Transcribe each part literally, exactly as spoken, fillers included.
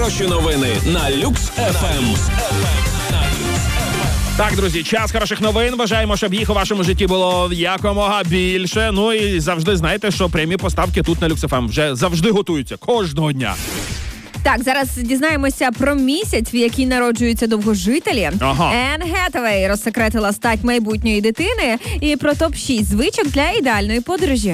Хороші новини на Люкс еф ем. Так, друзі, час хороших новин. Бажаємо, щоб їх у вашому житті було якомога більше. Ну і завжди знаєте, що прямі поставки тут на Люкс еф ем вже завжди готуються. Кожного дня. Так, зараз дізнаємося про місяць, в який народжуються довгожителі. Ага. Енн Гетавей розсекретила стать майбутньої дитини і про топ шість звичок для ідеальної подорожі.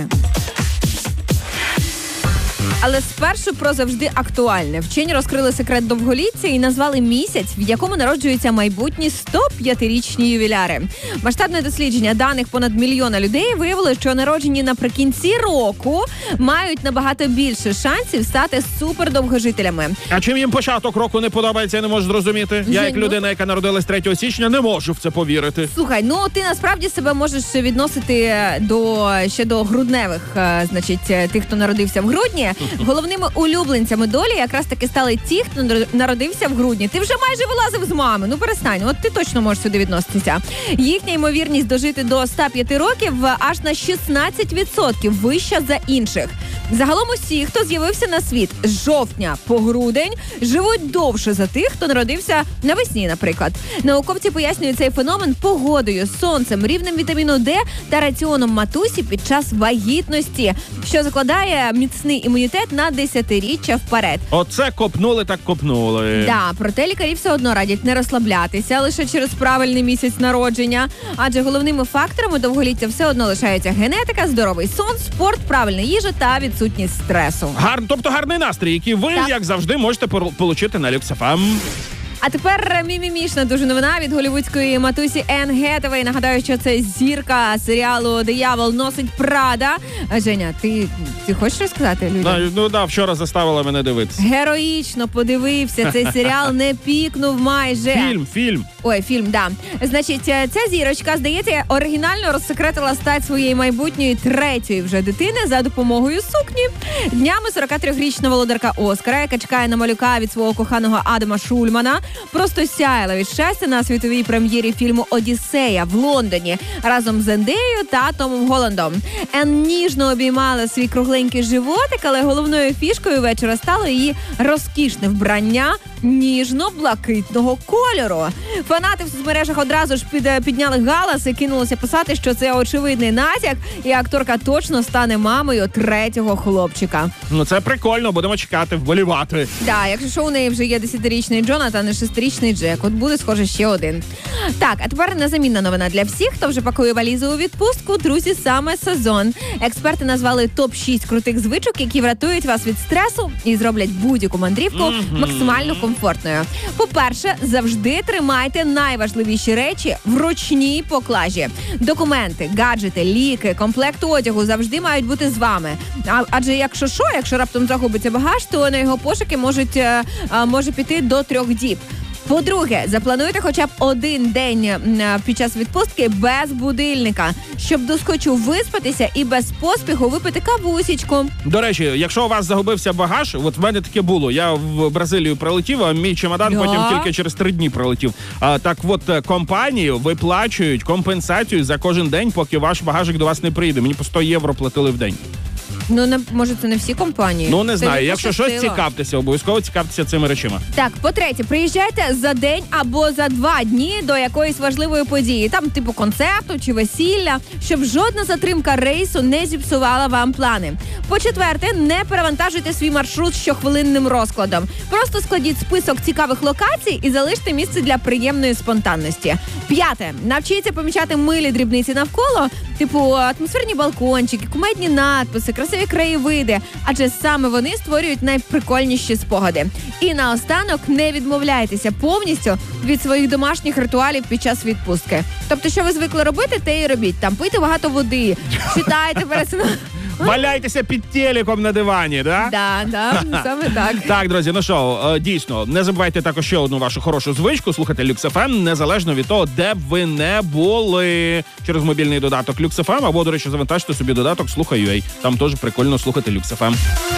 Але спершу про завжди актуальне. Вчені розкрили секрет довголіття і назвали місяць, в якому народжуються майбутні сто п'ятирічні ювіляри. Масштабне дослідження даних понад мільйона людей виявило, що народжені наприкінці року мають набагато більше шансів стати супердовгожителями. А чим їм початок року не подобається, я не можу зрозуміти. Я, як людина, яка народилась третього січня, не можу в це повірити. Слухай, ну ти насправді себе можеш відносити до ще до грудневих, значить, тих, хто народився в грудні. Головними улюбленцями долі якраз таки стали ті, хто народився в грудні. Ти вже майже вилазив з мами, ну перестань, от ти точно можеш сюди відноситися. Їхня ймовірність дожити до ста п'яти років аж на шістнадцять відсотків вища за інших. Загалом усі, хто з'явився на світ з жовтня по грудень, живуть довше за тих, хто народився навесні, наприклад. Науковці пояснюють цей феномен погодою, сонцем, рівнем вітаміну Д та раціоном матусі під час вагітності, що закладає міцний імунітет на десятиріччя вперед. Оце копнули так копнули. Да, проте лікарі все одно радять не розслаблятися лише через правильний місяць народження, адже головними факторами довголіття все одно лишаються генетика, здоровий сон, спорт, правильна їжа та відсутність стресу. Гар... Тобто гарний настрій, який ви, так, як завжди, можете отримати на Люкс еф ем. А тепер мімімішна дуже новина від голлівудської матусі Енн Гетавей. Нагадаю, що це зірка серіалу «Диявол носить Прада». Женя, ти, ти хочеш розказати людям? Да, ну да, вчора заставила мене дивитися. Героїчно подивився. Цей серіал не пікнув майже. Фільм, фільм. Ой, фільм, да. Значить, ця зірочка, здається, оригінально розсекретила стать своєї майбутньої третьої вже дитини за допомогою сукні. Днями сорокатрирічна володарка Оскара, яка чекає на малюка від свого коханого Адама Шульмана, просто сяяла від щастя на світовій прем'єрі фільму «Одіссея» в Лондоні разом з Зендеєю та Томом Голландом. Енн ніжно обіймала свій кругленький животик, але головною фішкою вечора стало її розкішне вбрання ніжно-блакитного кольору. Фанати в соцмережах одразу ж під, підняли галас і кинулося писати, що це очевидний натяк, і акторка точно стане мамою третього хлопчика. Ну це прикольно, будемо чекати, вболівати. Да, якщо що у неї вже є десятирічний Джонатан і шестирічний Джек, от буде, схоже, ще один. Так, а тепер незамінна новина для всіх, хто вже пакує валізу у відпустку. Друзі, саме сезон. Експерти назвали топ шість крутих звичок, які врятують вас від стресу і зроблять будь-яку мандрівку mm-hmm. максимально комфортною. По-перше, завжди тримайте найважливіші речі в ручній поклажі. Документи, гаджети, ліки, комплект одягу завжди мають бути з вами. А, адже якщо що, якщо раптом загубиться багаж, то на його пошуки можуть, а, може піти до трьох діб. По-друге, заплануйте хоча б один день під час відпустки без будильника, щоб доскочу виспатися і без поспіху випити кавусічку. До речі, якщо у вас загубився багаж, от в мене таке було. Я в Бразилію прилетів, а мій чемодан да. потім тільки через три дні прилетів. А, так от, компанії виплачують компенсацію за кожен день, поки ваш багажик до вас не прийде. Мені по сто євро платили в день. Ну, не, може, це не всі компанії. Ну, не знаю. Якщо щось, цікавтеся, обов'язково цікавтеся цими речами. Так, по-третє, приїжджайте за день або за два дні до якоїсь важливої події. Там, типу, концерту чи весілля, щоб жодна затримка рейсу не зіпсувала вам плани. По-четверте, не перевантажуйте свій маршрут щохвилинним розкладом. Просто складіть список цікавих локацій і залиште місце для приємної спонтанності. П'яте. Навчіться помічати милі дрібниці навколо, типу атмосферні балкончики, кумедні надписи, красиві краєвиди, адже саме вони створюють найприкольніші спогади. І наостанок, не відмовляйтеся повністю від своїх домашніх ритуалів під час відпустки. Тобто, що ви звикли робити, те і робіть. Там пийте багато води, читайте перед сном. Валяйтеся під телеком на дивані, да? Да, да, саме так. Так, друзі, ну що, дійсно, не забувайте також ще одну вашу хорошу звичку, слухати Люкс еф ем, незалежно від того, де б ви не були. Через мобільний додаток Люкс еф ем, або, до речі, завантажте собі додаток Слухай ю ей. Там теж прикольно слухати Люкс еф ем.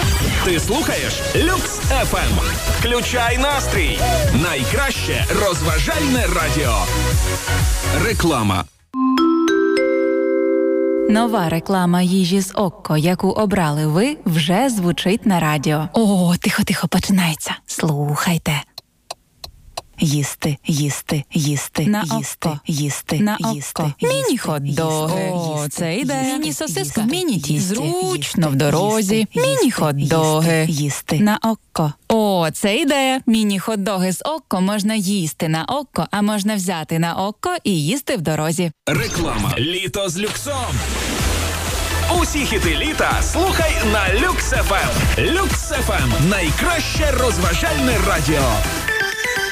Ти слухаєш Люкс еф ем. Включай настрій. Найкраще розважальне радіо. Реклама. Нова реклама їжі з Окко, яку обрали ви, вже звучить на радіо. О, тихо-тихо, починається. Слухайте. Їсти, їсти, їсти, на їсти, Окко. їсти, На їсти, Окко. Міні-хот-доги. О, це ідея. Міні-сосиска. В міні-тісті. Зручно в дорозі. Міні-хот-доги. Їсти. На Окко. О, це ідея. Міні-хот-доги з Окко можна їсти на Окко, а можна взяти на Окко і їсти в дорозі. Реклама. Літо з люксом. Усі хіти літа слухай на Люкс еф ем. Люкс еф ем – найкраще розважальне радіо.